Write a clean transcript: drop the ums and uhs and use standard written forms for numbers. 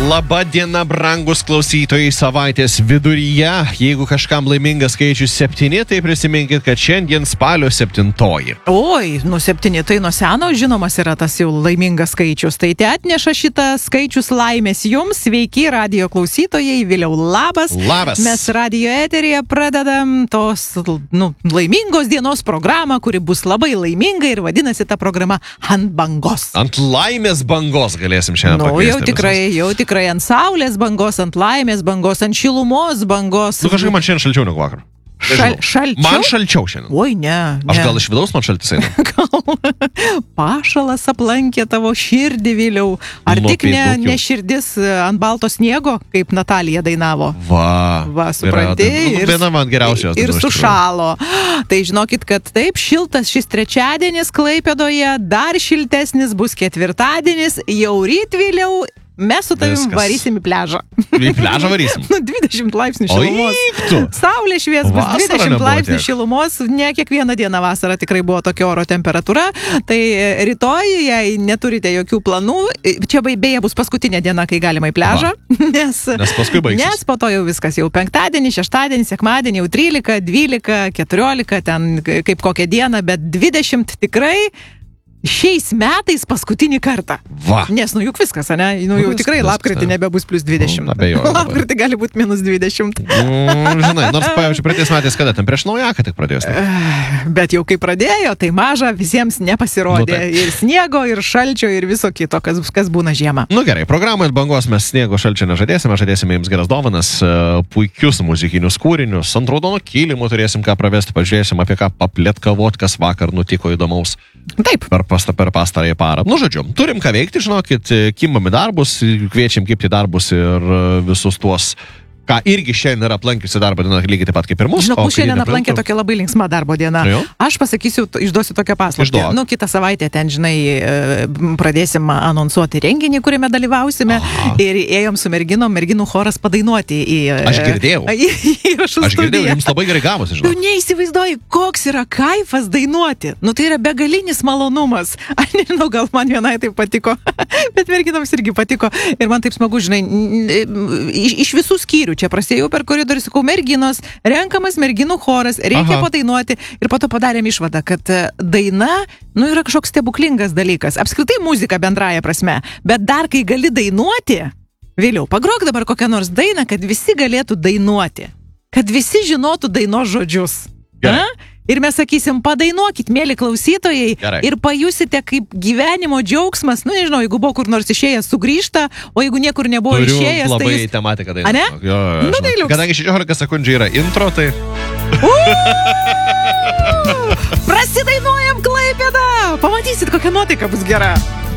Labą dieną, brangus klausytojai, savaitės viduryje. Jeigu kažkam laimingas skaičius 7, tai prisiminkit, kad šiandien spalio 7. Oi, 7 tai nuo seno žinomas yra tas jau laimingas skaičius. Tai te atneša šitą skaičius laimės jums. Sveiki, radijo klausytojai. Vėliau labas. Labas. Mes radijo eteryje pradedam tos laimingos dienos programą, kuri bus labai laiminga ir vadinasi ta programa Ant bangos. Ant laimės bangos galėsim šiandien pakviesti. Jau tikrai ant saulės bangos, ant laimės bangos, ant šilumos bangos. Kažkaip man šiandien šalčiau negu vakar. Šalčiau? Man šalčiau šiandien. Oi, ne. Aš gal iš vidaus man šaltis eina? Gal pašalas aplankė tavo širdį vėliau. Ar tik ne širdis ant balto sniego, kaip Natalija dainavo? Va, supranti. Viena man geriausios. Ir sušalo. Tai žinokit, kad taip šiltas šis trečiadienis Klaipėdoje, dar šiltesnis bus ketvirtadienis, jau ryt vėliau. Mes su tavim varysim į pliažą. Į pliažą varysim? 20 laipsnių šilumos. Saulė švies bus 20 laipsnių šilumos. Ne kiekvieną dieną vasarą tikrai buvo tokia oro temperatūra. Tai rytoj, jei neturite jokių planų, čia beje bus paskutinė diena, kai galima į pliažą. Nes paskui baigsis. Nes po to jau viskas. Jau penktadienį, šeštadienį, sekmadienį jau 13, 12, 14, ten kaip kokią dieną, bet 20 tikrai šiais metais paskutinį kartą. Va. Nes, juk viskas, ane? Jau tikrai lapkritį nebebus plus 20. Lapkritį gali būti minus 20. Žinai, nors, pavyzdžiui, praeitais metais kada, ten prieš naujaką tik pradėjo. Bet jau kai pradėjo, tai maža visiems nepasirodė. Ir sniego, ir šalčio, ir viso kito, kas būna žiemą. Gerai, programoje bangos mes sniego šalčio nežadėsime, žadėsime jums geras dovanas, puikius muzikinius kūrinius, ant raudono kilimo turėsim ką pravesti, pažiūrėsim apie ką paplėtkavot, kas vakar nutiko įdomaus. Taip. Per pastarąją parą. Žodžiu, turim ką veikti, žinokit, kimam į darbus, kviečiam kibti darbus ir visus tuos, ką irgi šiandien yra aplankiusi darbo diena, lygiai taip pat kaip ir mūsų. Žinok, šiandien aplankė tokia labai linksma darbo diena. Aš pasakysiu, išduosiu tokią paslaptį. Kitą savaitę ten, žinai, pradėsim anonsuoti renginį, kuriame dalyvausime. Ir ėjom su merginų choras padainuoti į... Aš girdėjau. Aš girdėjau, jums labai gerai gavosi, žinau. Neįsivaizduoju, koks yra kaifas dainuoti. Tai yra begalinis malonumas. Aš nežinau, gal man vienai tai patiko, bet merginoms irgi patiko. Ir man taip smagu, žinai, iš visų skyrių. Čia prasidėjau per koridorių, sakau, merginos, renkamas merginų choras, reikia padainuoti. Ir po to padarėm išvadą, kad daina, yra kažkoks stebuklingas dalykas. Apskritai muzika bendraja prasme. Bet dar kai gali dainuoti, vėliau pagrok dabar kokią nors dainą, kad visi galėtų dainuoti. Kad visi žinotų dainos žodžius. Ir mes sakysim, padainuokit, mėly klausytojai, ir pajusite, kaip gyvenimo džiaugsmas, nežinau, jeigu buvo kur nors išėjęs, sugrįžta, o jeigu niekur nebuvo išėjęs, labai tai... tematiką dainą. Ane? Tai liuks. Kadangi 16 sekundžių yra intro, tai... Prasidainuojam Klaipėdą! Pamatysit, kokia nuotaika bus gera.